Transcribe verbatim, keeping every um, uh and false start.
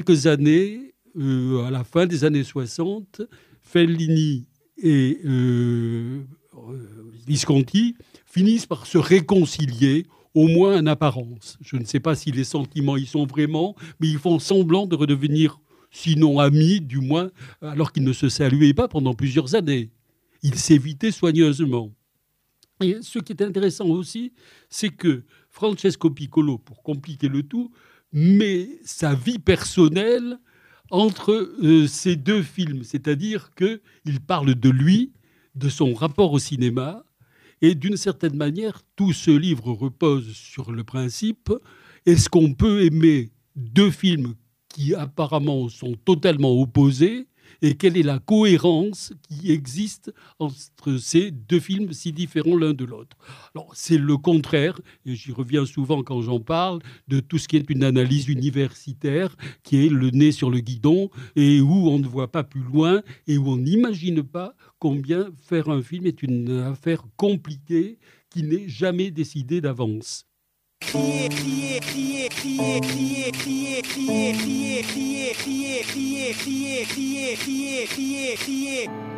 quelques années, euh, à la fin des années soixante, Fellini et euh, Visconti finissent par se réconcilier, au moins en apparence. Je ne sais pas si les sentiments y sont vraiment, mais ils font semblant de redevenir, sinon amis, du moins, alors qu'ils ne se saluaient pas pendant plusieurs années. Ils s'évitaient soigneusement. Et ce qui est intéressant aussi, c'est que Francesco Piccolo, pour compliquer le tout, met sa vie personnelle entre euh, ces deux films. C'est-à-dire qu'il parle de lui, de son rapport au cinéma, et d'une certaine manière, tout ce livre repose sur le principe, est-ce qu'on peut aimer deux films qui apparemment sont totalement opposés, et quelle est la cohérence qui existe entre ces deux films si différents l'un de l'autre. Alors, c'est le contraire, et j'y reviens souvent quand j'en parle, de tout ce qui est une analyse universitaire, qui est le nez sur le guidon, et où on ne voit pas plus loin, et où on n'imagine pas combien faire un film est une affaire compliquée qui n'est jamais décidée d'avance. Crier, crier, crier, crier, crier, crier, crier, crier, crier, crier, crier, crier, crier, crier, crier, crier.